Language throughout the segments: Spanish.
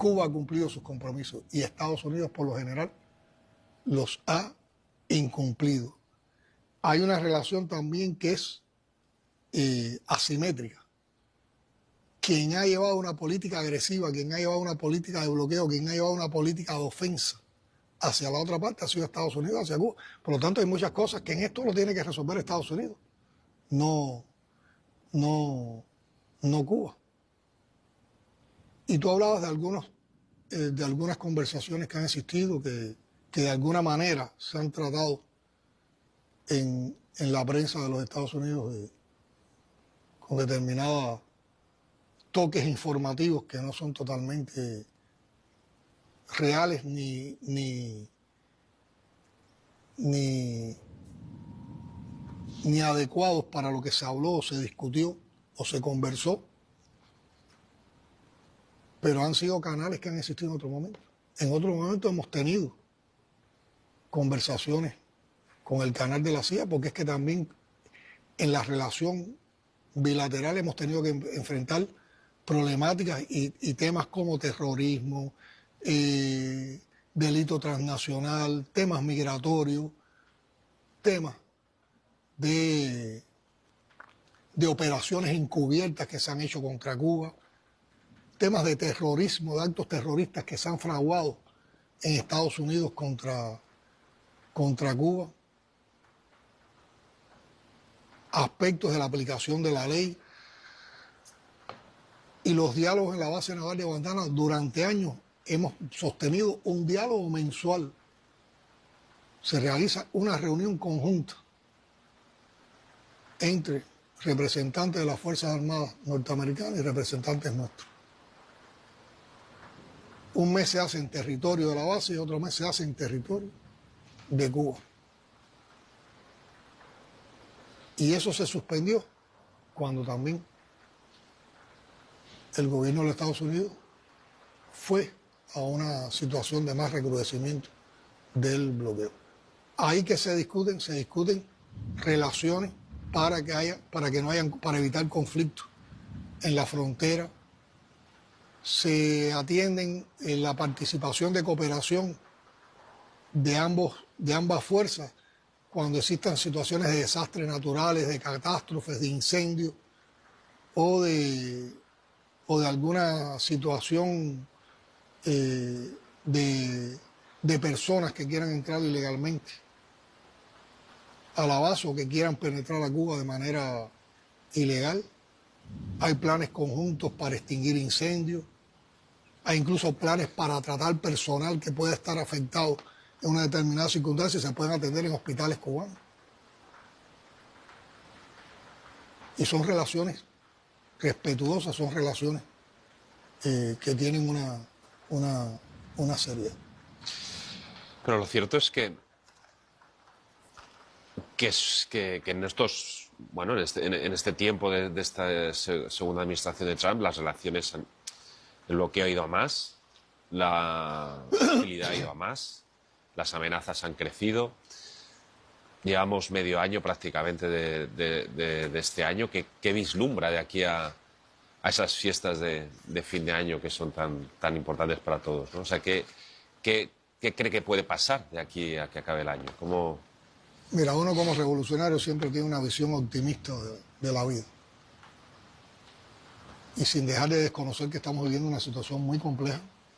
Cuba ha cumplido sus compromisos y Estados Unidos, por lo general, los ha incumplido. Hay una relación también que es asimétrica. Quien ha llevado una política agresiva, quien ha llevado una política de bloqueo, quien ha llevado una política de ofensa hacia la otra parte ha sido Estados Unidos, hacia Cuba. Por lo tanto, hay muchas cosas que en esto lo tiene que resolver Estados Unidos, no Cuba. Y tú hablabas de algunas conversaciones que han existido, que de alguna manera se han tratado en la prensa de los Estados Unidos con determinados toques informativos que no son totalmente reales ni adecuados para lo que se habló o se discutió o se conversó, pero han sido canales que han existido en otro momento. En otro momento hemos tenido conversaciones con el canal de la CIA, porque es que también en la relación bilateral hemos tenido que enfrentar problemáticas y temas como terrorismo, delito transnacional, temas migratorios, temas de operaciones encubiertas que se han hecho contra Cuba, temas de terrorismo, de actos terroristas que se han fraguado en Estados Unidos contra Cuba, aspectos de la aplicación de la ley y los diálogos en la base naval de Guantánamo. Durante años hemos sostenido un diálogo mensual. Se realiza una reunión conjunta entre representantes de las Fuerzas Armadas norteamericanas y representantes nuestros. Un mes se hace en territorio de la base y otro mes se hace en territorio de Cuba. Y eso se suspendió cuando también el gobierno de los Estados Unidos fue a una situación de más recrudecimiento del bloqueo. Ahí que se discuten relaciones para evitar conflictos en la frontera. Se atienden en la participación de cooperación de ambas fuerzas cuando existan situaciones de desastres naturales, de catástrofes, de incendios o de alguna situación de personas que quieran entrar ilegalmente a la base o que quieran penetrar a Cuba de manera ilegal. Hay planes conjuntos para extinguir incendios, hay incluso planes para tratar personal que pueda estar afectado en una determinada circunstancia y se pueden atender en hospitales cubanos. Y son relaciones respetuosas, son relaciones que tienen una seriedad. Pero lo cierto es que en estos, bueno, en este tiempo de esta segunda administración de Trump, las relaciones, el bloqueo ha ido a más, la hostilidad ha ido a más, las amenazas han crecido. Llevamos medio año prácticamente de este año. ¿Qué vislumbra de aquí a esas fiestas de fin de año que son tan importantes para todos, ¿no? O sea, ¿qué cree que puede pasar de aquí a que acabe el año? ¿Cómo? Mira, uno como revolucionario siempre tiene una visión optimista de la vida. Y sin dejar de desconocer que estamos viviendo una situación muy compleja,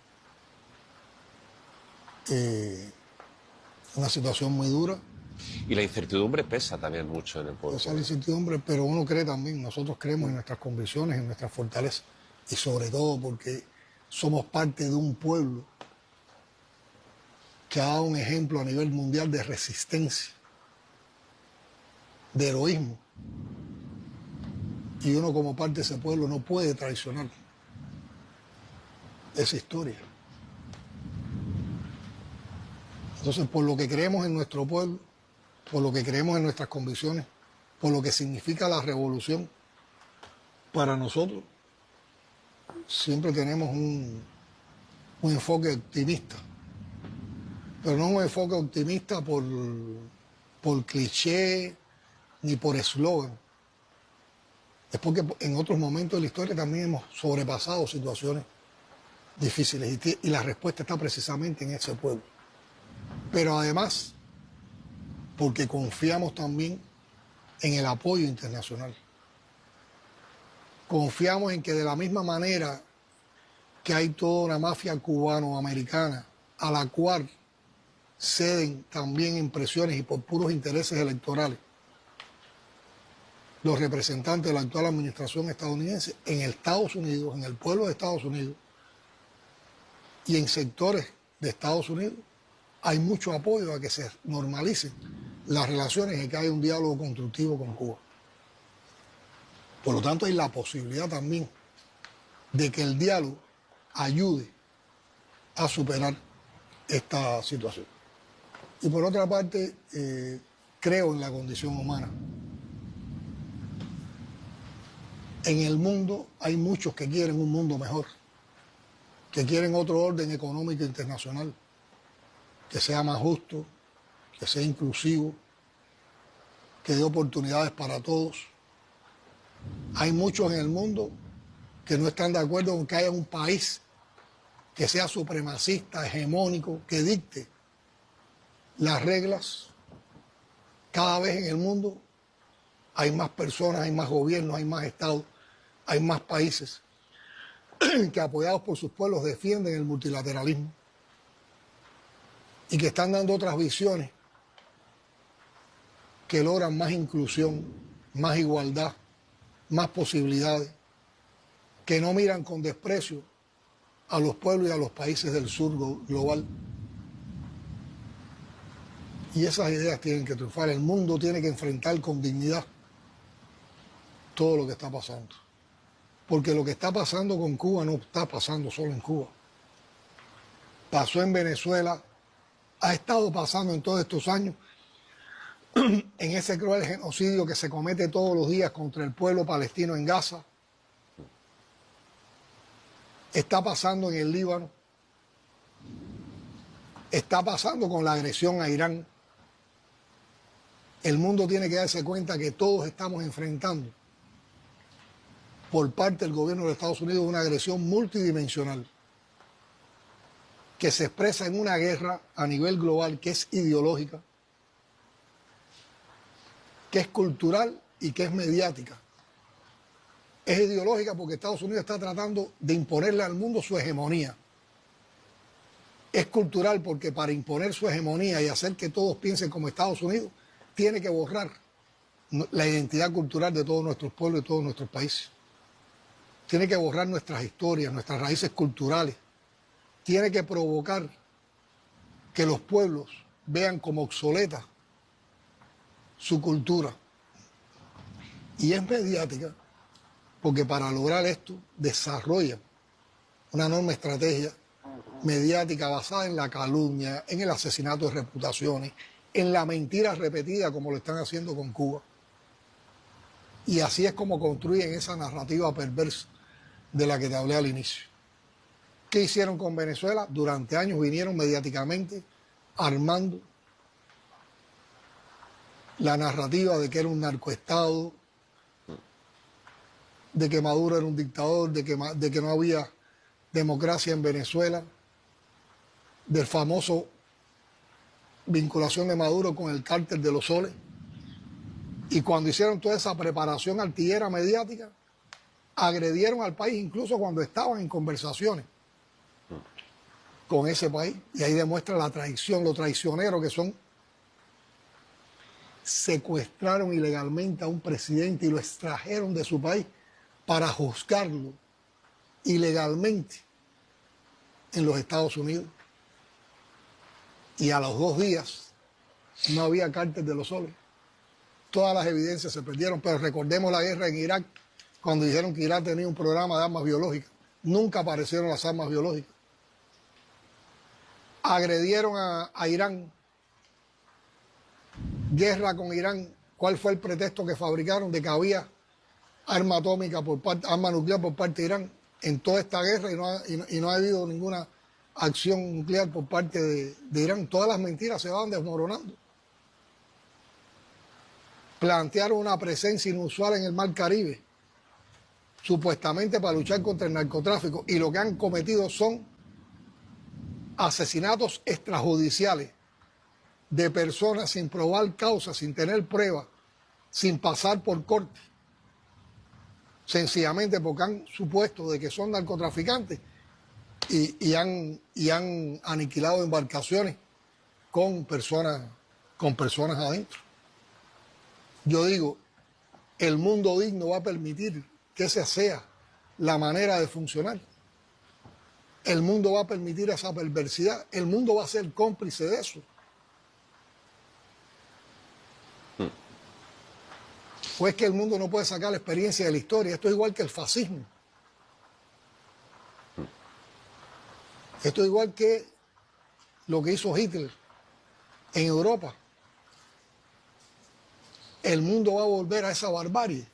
una situación muy dura. Y la incertidumbre pesa también mucho en el pueblo. Pesa la incertidumbre, pero uno cree también, nosotros creemos en nuestras convicciones, en nuestras fortalezas, y sobre todo porque somos parte de un pueblo que ha dado un ejemplo a nivel mundial de resistencia, de heroísmo. Y uno como parte de ese pueblo no puede traicionar esa historia. Entonces, por lo que creemos en nuestro pueblo, por lo que creemos en nuestras convicciones, por lo que significa la revolución, para nosotros siempre tenemos un enfoque optimista. Pero no un enfoque optimista por cliché ni por eslogan. Es porque en otros momentos de la historia también hemos sobrepasado situaciones difíciles y la respuesta está precisamente en ese pueblo. Pero además, porque confiamos también en el apoyo internacional. Confiamos en que de la misma manera que hay toda una mafia cubano-americana a la cual ceden también en presiones y por puros intereses electorales los representantes de la actual administración estadounidense en Estados Unidos, en el pueblo de Estados Unidos y en sectores de Estados Unidos, hay mucho apoyo a que se normalicen las relaciones y que haya un diálogo constructivo con Cuba. Por lo tanto, hay la posibilidad también de que el diálogo ayude a superar esta situación. Y por otra parte, creo en la condición humana. En el mundo hay muchos que quieren un mundo mejor, que quieren otro orden económico internacional, que sea más justo, que sea inclusivo, que dé oportunidades para todos. Hay muchos en el mundo que no están de acuerdo con que haya un país que sea supremacista, hegemónico, que dicte las reglas. Cada vez en el mundo hay más personas, hay más gobiernos, hay más estados, hay más países que apoyados por sus pueblos defienden el multilateralismo y que están dando otras visiones que logran más inclusión, más igualdad, más posibilidades, que no miran con desprecio a los pueblos y a los países del sur global. Y esas ideas tienen que triunfar. El mundo tiene que enfrentar con dignidad todo lo que está pasando. Porque lo que está pasando con Cuba no está pasando solo en Cuba. Pasó en Venezuela, ha estado pasando en todos estos años en ese cruel genocidio que se comete todos los días contra el pueblo palestino en Gaza. Está pasando en el Líbano. Está pasando con la agresión a Irán. El mundo tiene que darse cuenta que todos estamos enfrentando por parte del gobierno de Estados Unidos una agresión multidimensional que se expresa en una guerra a nivel global que es ideológica, que es cultural y que es mediática. Es ideológica porque Estados Unidos está tratando de imponerle al mundo su hegemonía. Es cultural porque para imponer su hegemonía y hacer que todos piensen como Estados Unidos, tiene que borrar la identidad cultural de todos nuestros pueblos y todos nuestros países. Tiene que borrar nuestras historias, nuestras raíces culturales. Tiene que provocar que los pueblos vean como obsoleta su cultura. Y es mediática porque para lograr esto desarrollan una enorme estrategia mediática basada en la calumnia, en el asesinato de reputaciones, en la mentira repetida como lo están haciendo con Cuba. Y así es como construyen esa narrativa perversa de la que te hablé al inicio. ¿Qué hicieron con Venezuela? Durante años vinieron mediáticamente armando la narrativa de que era un narcoestado, de que Maduro era un dictador, de que no había democracia en Venezuela, del famoso vinculación de Maduro con el cártel de los Soles. Y cuando hicieron toda esa preparación artillera mediática, agredieron al país incluso cuando estaban en conversaciones con ese país. Y ahí demuestra la traición, lo traicionero que son. Secuestraron ilegalmente a un presidente y lo extrajeron de su país para juzgarlo ilegalmente en los Estados Unidos. Y a los 2 días no había cártel de los Soles. Todas las evidencias se perdieron, pero recordemos la guerra en Irak, cuando dijeron que Irak tenía un programa de armas biológicas. Nunca aparecieron las armas biológicas. Agredieron a Irán. Guerra con Irán. ¿Cuál fue el pretexto que fabricaron de que había arma atómica arma nuclear por parte de Irán en toda esta guerra y no ha habido ninguna acción nuclear por parte de Irán? Todas las mentiras se van desmoronando. Plantearon una presencia inusual en el Mar Caribe, supuestamente para luchar contra el narcotráfico, y lo que han cometido son asesinatos extrajudiciales de personas sin probar causa, sin tener pruebas, sin pasar por corte, sencillamente porque han supuesto de que son narcotraficantes y han aniquilado embarcaciones con personas adentro. Yo digo, el mundo digno va a permitir que esa sea la manera de funcionar. El mundo va a permitir esa perversidad. El mundo va a ser cómplice de eso. Pues que el mundo no puede sacar la experiencia de la historia. Esto es igual que el fascismo. Esto es igual que lo que hizo Hitler en Europa. El mundo va a volver a esa barbarie.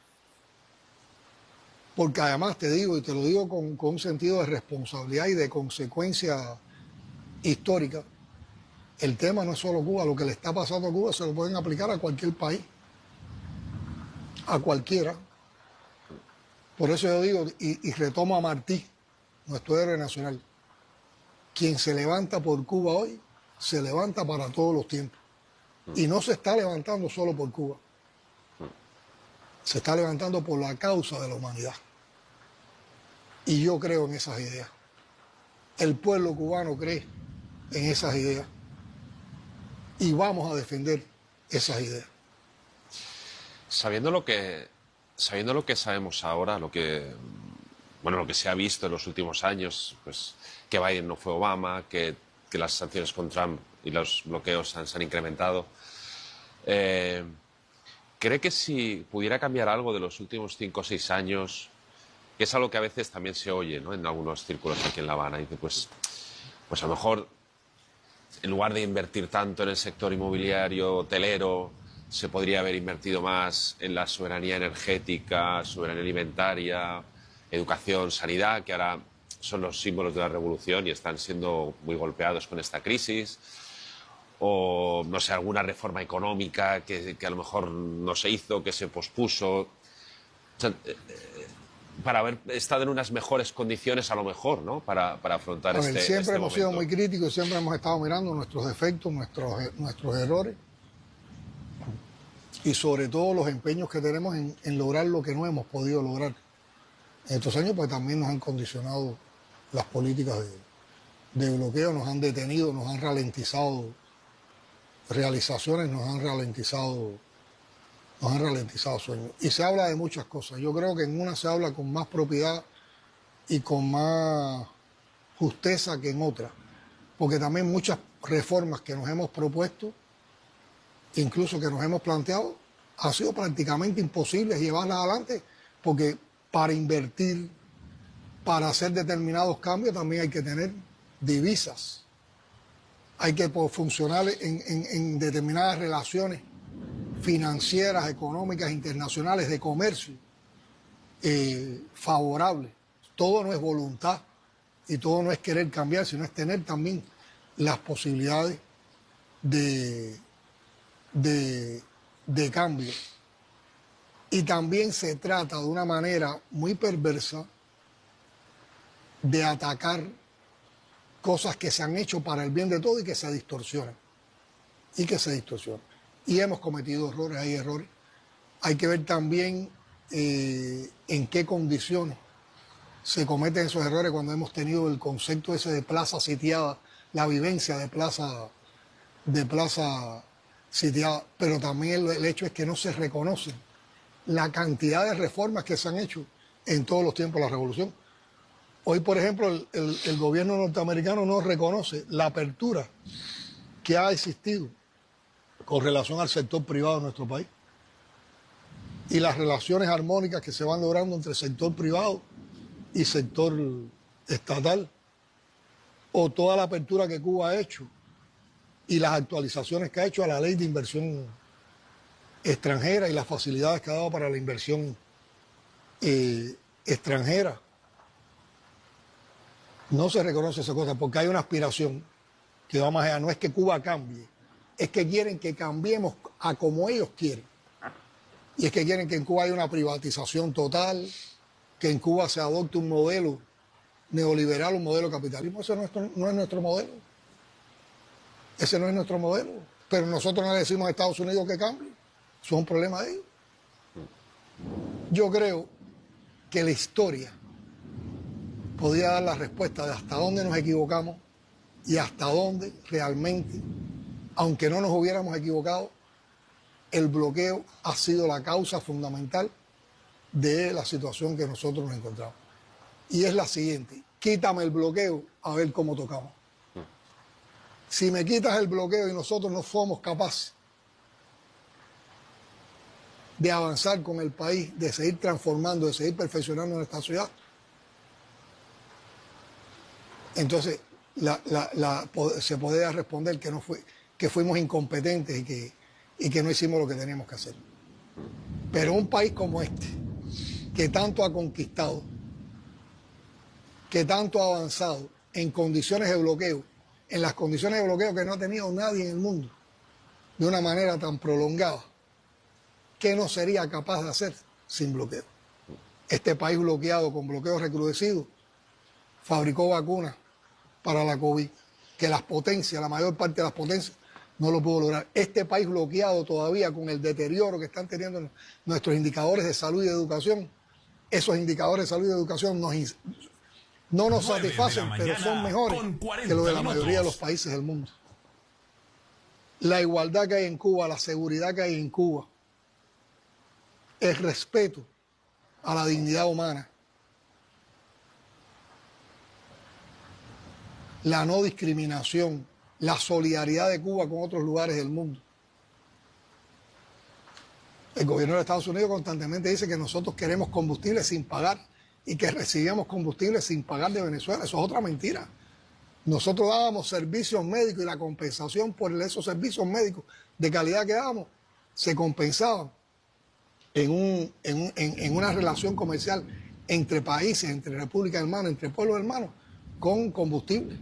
Porque además te digo, y te lo digo con un sentido de responsabilidad y de consecuencia histórica, el tema no es solo Cuba. Lo que le está pasando a Cuba se lo pueden aplicar a cualquier país. A cualquiera. Por eso yo digo, y retomo a Martí, nuestro héroe nacional. Quien se levanta por Cuba hoy, se levanta para todos los tiempos. Y no se está levantando solo por Cuba. Se está levantando por la causa de la humanidad. Y yo creo en esas ideas. El pueblo cubano cree en esas ideas. Y vamos a defender esas ideas. Sabiendo lo que sabemos ahora, lo que se ha visto en los últimos años, pues que Biden no fue Obama, que las sanciones con Trump y los bloqueos se han incrementado, ¿cree que si pudiera cambiar algo de los últimos 5 o 6 años, que es algo que a veces también se oye, ¿no?, en algunos círculos aquí en La Habana, y que pues a lo mejor en lugar de invertir tanto en el sector inmobiliario, hotelero, se podría haber invertido más en la soberanía energética, soberanía alimentaria, educación, sanidad, que ahora son los símbolos de la revolución y están siendo muy golpeados con esta crisis? O, no sé, alguna reforma económica que a lo mejor no se hizo, que se pospuso. O sea, para haber estado en unas mejores condiciones, a lo mejor, ¿no?, para afrontar siempre hemos momento. sido muy críticos, siempre hemos estado mirando nuestros defectos, nuestros errores, y sobre todo los empeños que tenemos en lograr lo que no hemos podido lograr en estos años, pues también nos han condicionado las políticas de bloqueo, nos han detenido, nos han ralentizado realizaciones, nos han ralentizado sueños. Y se habla de muchas cosas. Yo creo que en una se habla con más propiedad y con más justeza que en otra, porque también muchas reformas que nos hemos propuesto, incluso que nos hemos planteado, ha sido prácticamente imposible llevarlas adelante, porque para invertir, para hacer determinados cambios, también hay que tener divisas. Hay que funcionar en determinadas relaciones financieras, económicas, internacionales, de comercio, favorables. Todo no es voluntad y todo no es querer cambiar, sino es tener también las posibilidades de cambio. Y también se trata de una manera muy perversa de atacar cosas que se han hecho para el bien de todos y que se distorsionan. Y hemos cometido errores, hay errores. Hay que ver también en qué condiciones se cometen esos errores cuando hemos tenido el concepto ese de plaza sitiada, la vivencia de plaza sitiada, pero también el hecho es que no se reconocen la cantidad de reformas que se han hecho en todos los tiempos de la revolución. Hoy, por ejemplo, el gobierno norteamericano no reconoce la apertura que ha existido con relación al sector privado de nuestro país y las relaciones armónicas que se van logrando entre sector privado y sector estatal, o toda la apertura que Cuba ha hecho y las actualizaciones que ha hecho a la ley de inversión extranjera y las facilidades que ha dado para la inversión extranjera. No se reconoce esa cosa porque hay una aspiración que va más allá. No es que Cuba cambie, es que quieren que cambiemos a como ellos quieren. Y es que quieren que en Cuba haya una privatización total, que en Cuba se adopte un modelo neoliberal, un modelo capitalismo. Ese no es nuestro modelo. Ese no es nuestro modelo. Pero nosotros no le decimos a Estados Unidos que cambie. Eso es un problema de ellos. Yo creo que la historia podría dar la respuesta de hasta dónde nos equivocamos y hasta dónde realmente, aunque no nos hubiéramos equivocado, el bloqueo ha sido la causa fundamental de la situación que nosotros nos encontramos. Y es la siguiente: quítame el bloqueo a ver cómo tocamos. Si me quitas el bloqueo y nosotros no somos capaces de avanzar con el país, de seguir transformando, de seguir perfeccionando nuestra ciudad, entonces se podría responder que fuimos incompetentes y que no hicimos lo que teníamos que hacer. Pero un país como este, que tanto ha conquistado, que tanto ha avanzado en condiciones de bloqueo, en las condiciones de bloqueo que no ha tenido nadie en el mundo, de una manera tan prolongada, ¿qué no sería capaz de hacer sin bloqueo? Este país bloqueado, con bloqueos recrudecidos, fabricó vacunas para la COVID, que las potencias, la mayor parte de las potencias, no lo pudo lograr. Este país bloqueado todavía con el deterioro que están teniendo nuestros indicadores de salud y de educación, esos indicadores de salud y de educación no nos satisfacen, pero son mejores que los de la mayoría de los países del mundo. La igualdad que hay en Cuba, la seguridad que hay en Cuba, el respeto a la dignidad humana, la no discriminación, la solidaridad de Cuba con otros lugares del mundo. El gobierno de Estados Unidos constantemente dice que nosotros queremos combustible sin pagar y que recibíamos combustible sin pagar de Venezuela. Eso es otra mentira. Nosotros dábamos servicios médicos y la compensación por esos servicios médicos de calidad que dábamos se compensaban en una relación comercial entre países, entre repúblicas hermanas, entre pueblos hermanos, con combustible.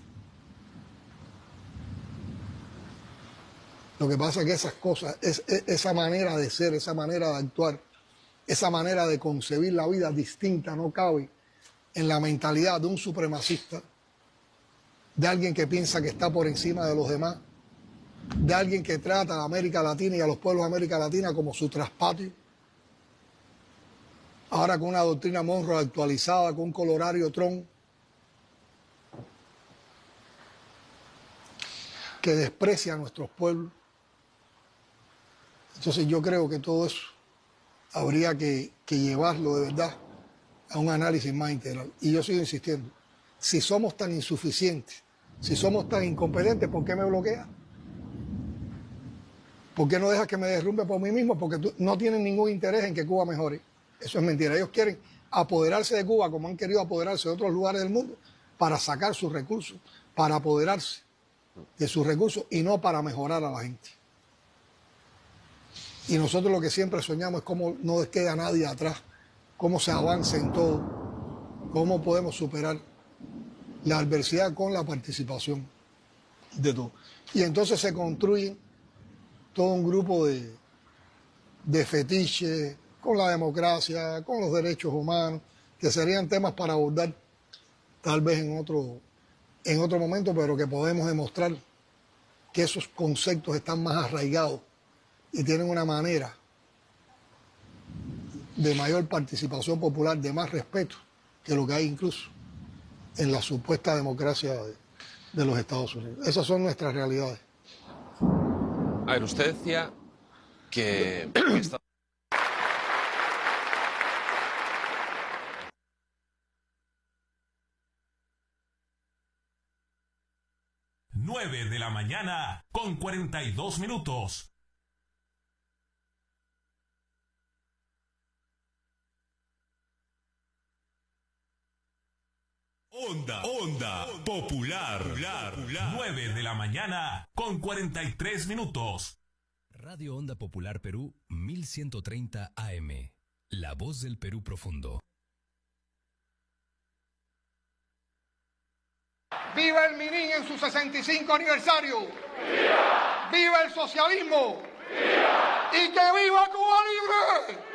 Lo que pasa es que esas cosas, esa manera de ser, esa manera de actuar, esa manera de concebir la vida distinta no cabe en la mentalidad de un supremacista, de alguien que piensa que está por encima de los demás, de alguien que trata a América Latina y a los pueblos de América Latina como su traspatio. Ahora con una doctrina Monroe actualizada, con un colorario Trump, que desprecia a nuestros pueblos. Entonces yo creo que todo eso habría que llevarlo de verdad a un análisis más integral. Y yo sigo insistiendo, si somos tan insuficientes, si somos tan incompetentes, ¿por qué me bloqueas? ¿Por qué no dejas que me derrumbe por mí mismo? Porque no tienen ningún interés en que Cuba mejore. Eso es mentira. Ellos quieren apoderarse de Cuba como han querido apoderarse de otros lugares del mundo para sacar sus recursos, para apoderarse de sus recursos y no para mejorar a la gente. Y nosotros lo que siempre soñamos es cómo no queda nadie atrás, cómo se avanza en todo, cómo podemos superar la adversidad con la participación de todos. Y entonces se construye todo un grupo de fetiches con la democracia, con los derechos humanos, que serían temas para abordar tal vez en otro momento, pero que podemos demostrar que esos conceptos están más arraigados y tienen una manera de mayor participación popular, de más respeto que lo que hay incluso en la supuesta democracia de los Estados Unidos. Esas son nuestras realidades. A ver, usted decía que... 9 de la mañana con 42 minutos. Onda Popular. 9 de la mañana con 43 minutos. Radio Onda Popular Perú 1130 AM. La voz del Perú profundo. ¡Viva el Minin en su 65 aniversario! ¡Viva! ¡Viva el socialismo! ¡Viva! ¡Y que viva Cuba Libre!